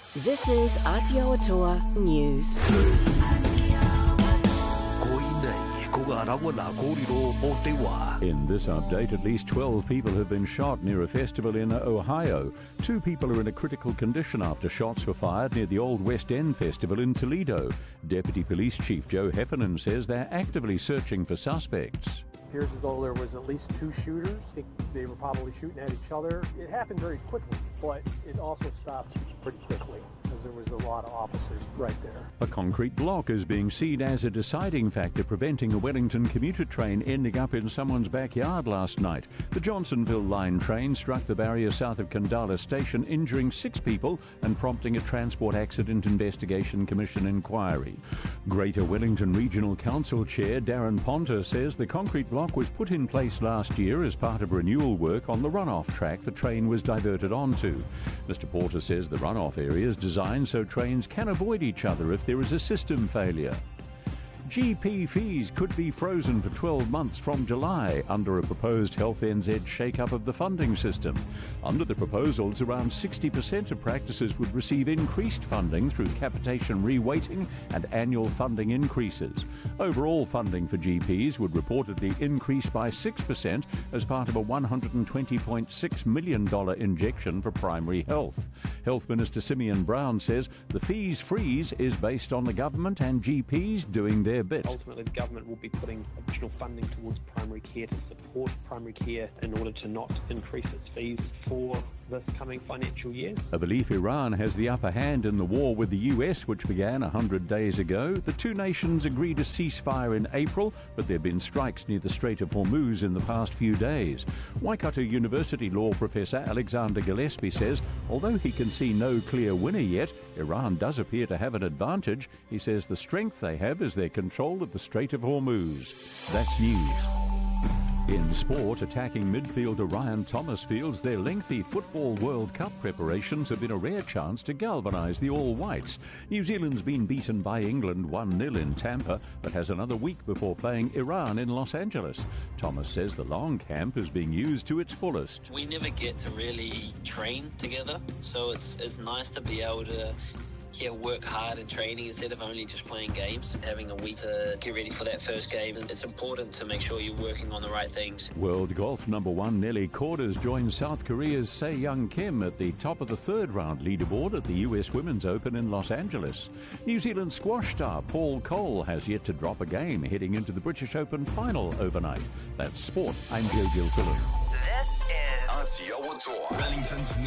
This is Aotearoa News. In this update, at least 12 people have been shot near a festival in Ohio. 2 people are in a critical condition after shots were fired near the Old West End Festival in Toledo. Deputy Police Chief Joe Heffernan says they're actively searching for suspects. It appears as though there was at least 2 shooters. I think they were probably shooting at each other. It happened very quickly, but it also stopped pretty quickly because there was a lot of officers right there. A concrete block is being seen as a deciding factor preventing a Wellington commuter train ending up in someone's backyard last night. The Johnsonville Line train struck the barrier south of Kandala Station, injuring 6 people and prompting a Transport Accident Investigation Commission inquiry. Greater Wellington Regional Council Chair Darren Ponter says the concrete block was put in place last year as part of renewal work on the runoff track the train was diverted onto. Mr. Porter says the runoff area is designed so trains can avoid each other if there is a system failure. GP fees could be frozen for 12 months from July under a proposed Health NZ shake-up of the funding system. Under the proposals, around 60% of practices would receive increased funding through capitation reweighting and annual funding increases. Overall funding for GPs would reportedly increase by 6% as part of a $120.6 million injection for primary health. Health Minister Simeon Brown says the fees freeze is based on the government and GPs doing their bit. Ultimately, the government will be putting additional funding towards primary care to support primary care in order to not increase its fees for this coming financial year. A belief Iran has the upper hand in the war with the US, which began 100 days ago. The 2 nations agreed a ceasefire in April, but there have been strikes near the Strait of Hormuz in the past few days. Waikato University law professor Alexander Gillespie says although he can see no clear winner yet, Iran does appear to have an advantage. He says the strength they have is their control of the Strait of Hormuz. That's news. In sport, attacking midfielder Ryan Thomas feels their lengthy Football World Cup preparations have been a rare chance to galvanise the All Whites. New Zealand's been beaten by England 1-0 in Tampa, but has another week before playing Iran in Los Angeles. Thomas says the long camp is being used to its fullest. We never get to really train together, so it's nice to be able to work hard in training instead of only just playing games. Having a week to get ready for that first game, it's important to make sure you're working on the right things. World golf #1 Nelly Kordas joins South Korea's Se-Young Kim at the top of the 3rd round leaderboard at the US Women's Open in Los Angeles. New Zealand squash star Paul Cole has yet to drop a game heading into the British Open final overnight. That's sport. I'm Joe Gilfillan. This is Aotearoa, Wellington's